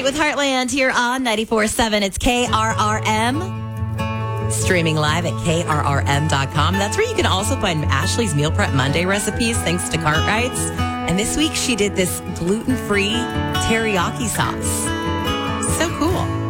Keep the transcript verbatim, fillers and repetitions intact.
Street with Heartland here on ninety-four point seven. It's K R R M. Streaming live at K R R M dot com. That's where you can also find Ashley's Meal Prep Monday recipes, thanks to Cartwrights. And this week she did this gluten-free teriyaki sauce. So cool.